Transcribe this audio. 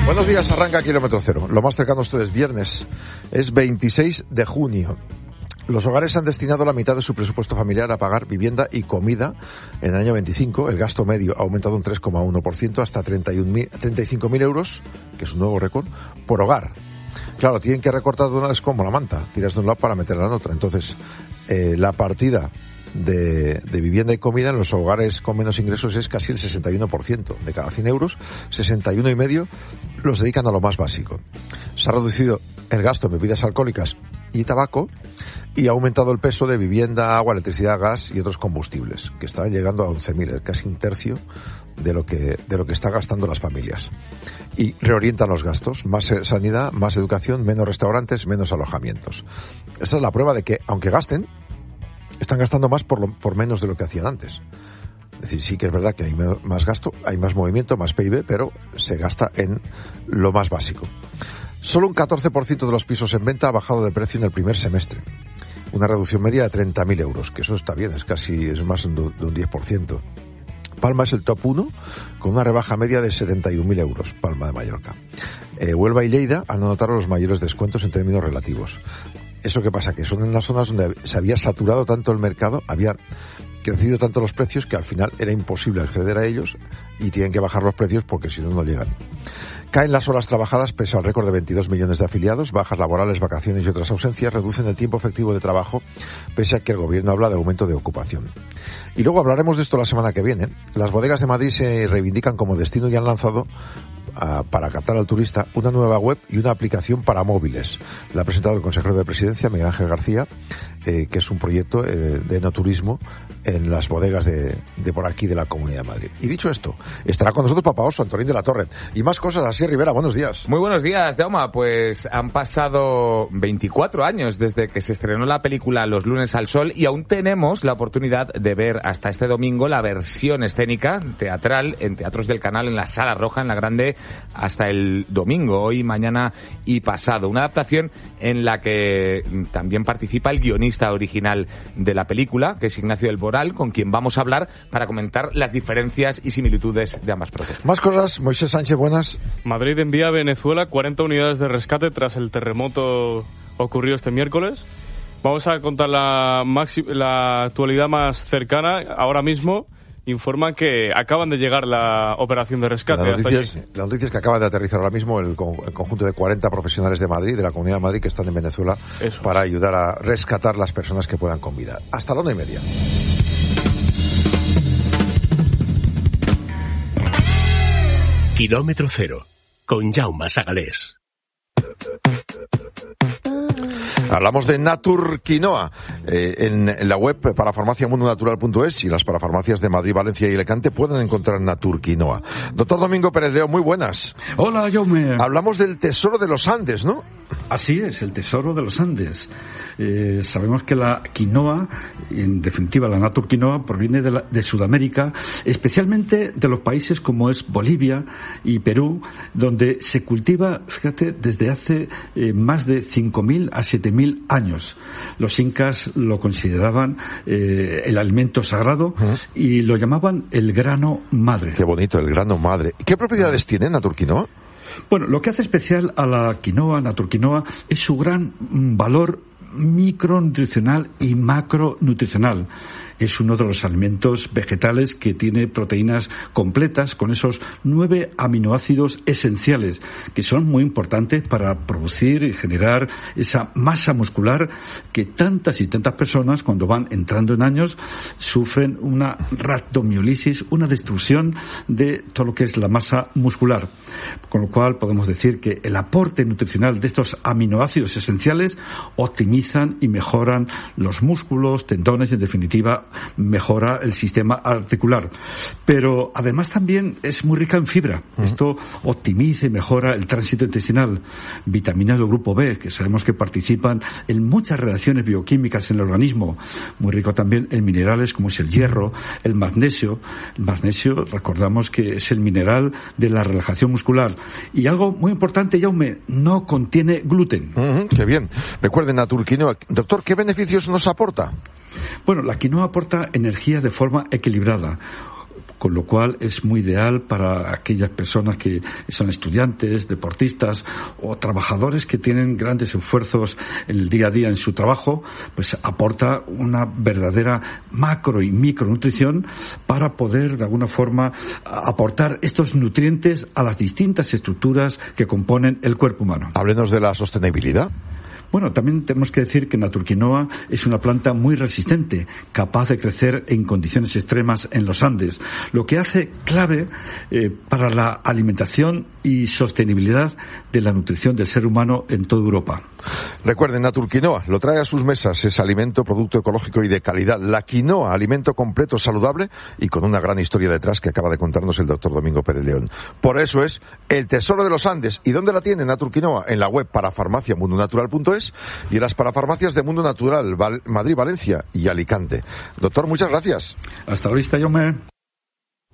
Buenos días, arranca Kilómetro Cero. Lo más cercano a ustedes, viernes, es 26 de junio. Los hogares han destinado la mitad de su presupuesto familiar a pagar vivienda y comida. En el año 25, el gasto medio ha aumentado un 3,1% hasta 35.000 euros, que es un nuevo récord, por hogar. Claro, tienen que recortar de una vez como la manta, tiras de un lado para meterla en otra. Entonces, la partida de vivienda y comida en los hogares con menos ingresos es casi el 61%. De cada 100 euros, 61,5 los dedican a lo más básico. Se ha reducido el gasto en bebidas alcohólicas y tabaco y ha aumentado el peso de vivienda, agua, electricidad, gas y otros combustibles, que están llegando a 11.000, casi un tercio de lo que están gastando las familias. Y reorientan los gastos, más sanidad, más educación, menos restaurantes, menos alojamientos. Esta es la prueba de que, aunque gasten, están gastando más por menos de lo que hacían antes. Es decir, sí que es verdad que hay más gasto, hay más movimiento, más PIB, pero se gasta en lo más básico. Solo un 14% de los pisos en venta ha bajado de precio en el primer semestre. Una reducción media de 30.000 euros, que eso está bien, es más de un 10%. Palma es el top 1, con una rebaja media de 71.000 euros, Palma de Mallorca. Huelva y Lleida han anotado los mayores descuentos en términos relativos. ¿Eso qué pasa? Que son en las zonas donde se había saturado tanto el mercado, había crecido tanto los precios que al final era imposible acceder a ellos y tienen que bajar los precios porque si no, no llegan. Caen las horas trabajadas pese al récord de 22 millones de afiliados, bajas laborales, vacaciones y otras ausencias reducen el tiempo efectivo de trabajo pese a que el gobierno habla de aumento de ocupación. Y luego hablaremos de esto la semana que viene. Las bodegas de Madrid se reivindican como destino y han lanzado para captar al turista una nueva web y una aplicación para móviles. La ha presentado el consejero de Presidencia, Miguel Ángel García, que es un proyecto de enoturismo en las bodegas de por aquí de la Comunidad de Madrid. Y dicho esto, estará con nosotros Papa Oso, Antonín de la Torre y más cosas. Así, Rivera, buenos días. Muy buenos días, Jaume. Pues han pasado 24 años desde que se estrenó la película Los lunes al sol y aún tenemos la oportunidad de ver hasta este domingo la versión escénica teatral en Teatros del Canal, en la Sala Roja, en la Grande, hasta el domingo, hoy, mañana y pasado. Una adaptación en la que también participa el guionista original de la película, que es Ignacio del Moral, con quien vamos a hablar para comentar las diferencias y similitudes de ambas propuestas. Más cosas, Moisés Sánchez, buenas. Madrid envía a Venezuela 40 unidades de rescate tras el terremoto ocurrido este miércoles. Vamos a contar la actualidad más cercana. Ahora mismo informan que acaban de llegar la operación de rescate. La noticia es que acaba de aterrizar ahora mismo el conjunto de 40 profesionales de Madrid, de la Comunidad de Madrid, que están en Venezuela. Eso, para ayudar a rescatar las personas que puedan con vida. Hasta la 1:30. Kilómetro Cero, con Jaume Sagalés. Hablamos de Natur Quinoa en la web parafarmaciamundonatural.es y las parafarmacias de Madrid, Valencia y Alicante pueden encontrar Natur Quinoa. Doctor Domingo Pérez León, muy buenas. Hola, Jaume. Hablamos del tesoro de los Andes, ¿no? Así es, el tesoro de los Andes. Sabemos que la quinoa, en definitiva la Natur Quinoa, proviene de Sudamérica, especialmente de los países como es Bolivia y Perú, donde se cultiva, fíjate, desde hace más de 5.000 a 7.000 años. Los incas lo consideraban el alimento sagrado y lo llamaban el grano madre. Qué bonito, el grano madre. ¿Qué propiedades tiene Natur Quinoa? Bueno, lo que hace especial a la quinoa, Natur Quinoa, es su gran valor micronutricional y macronutricional. Es uno de los alimentos vegetales que tiene proteínas completas con esos 9 aminoácidos esenciales que son muy importantes para producir y generar esa masa muscular que tantas y tantas personas cuando van entrando en años sufren una rhabdomiólisis, una destrucción de todo lo que es la masa muscular. Con lo cual podemos decir que el aporte nutricional de estos aminoácidos esenciales optimizan y mejoran los músculos, tendones y en definitiva mejora el sistema articular. Pero además también es muy rica en fibra. Esto optimiza y mejora el tránsito intestinal. Vitaminas del grupo B, que sabemos que participan en muchas reacciones bioquímicas en el organismo. Muy rico también en minerales como es el hierro, el magnesio. El magnesio, recordamos que es el mineral de la relajación muscular. Y algo muy importante, Jaume, no contiene gluten. Qué bien. Recuerden, Natur Quinoa. Doctor, ¿qué beneficios nos aporta? Bueno, la quinoa aporta energía de forma equilibrada. con lo cual es muy ideal para aquellas personas que son estudiantes, deportistas o trabajadores que tienen grandes esfuerzos en el día a día en su trabajo. Pues aporta una verdadera macro y micronutrición para poder de alguna forma aportar estos nutrientes a las distintas estructuras que componen el cuerpo humano. Háblenos de la sostenibilidad. Bueno, también tenemos que decir que Naturquinoa es una planta muy resistente, capaz de crecer en condiciones extremas en los Andes, lo que hace clave para la alimentación y sostenibilidad de la nutrición del ser humano en toda Europa. Recuerden, Naturquinoa lo trae a sus mesas, es alimento, producto ecológico y de calidad. La quinoa, alimento completo, saludable y con una gran historia detrás que acaba de contarnos el doctor Domingo Pérez León. Por eso es el tesoro de los Andes. ¿Y dónde la tiene Naturquinoa? En la web parafarmaciamundonatural.es y en las parafarmacias de Mundo Natural, Madrid, Valencia y Alicante. Doctor, muchas gracias. Hasta la vista, Jaume.